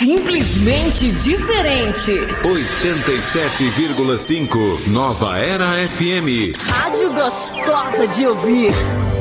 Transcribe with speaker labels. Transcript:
Speaker 1: simplesmente diferente.
Speaker 2: 87,5 Nova Era FM.
Speaker 1: Rádio gostosa de ouvir.